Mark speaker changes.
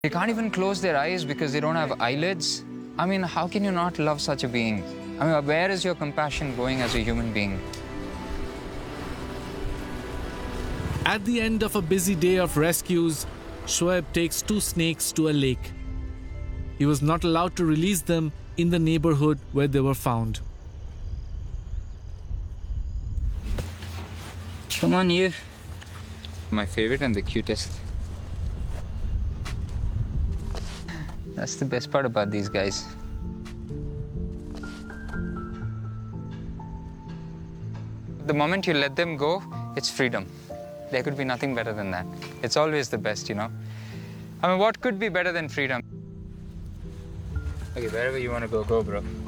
Speaker 1: They can't even close their eyes because they don't have eyelids. I mean, how can you not love such a being? I mean, where is your compassion going as a human being?
Speaker 2: At the end of a busy day of rescues, Shoaib takes two snakes to a lake. He was not allowed to release them in the neighborhood where they were found.
Speaker 1: Come on, you. My favorite and the cutest. That's the best part about these guys. The moment you let them go, it's freedom. There could be nothing better than that. It's always the best, you know. I mean, what could be better than freedom? Okay, wherever you want to go, go, bro.